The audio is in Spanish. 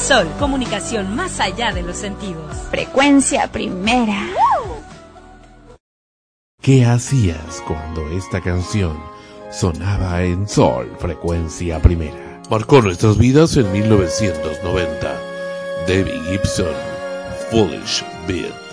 Sol, comunicación más allá de los sentidos. Frecuencia Primera. ¿Qué hacías cuando esta canción sonaba en Sol, Frecuencia Primera? Marcó nuestras vidas en 1990. Debbie Gibson, Foolish Beat.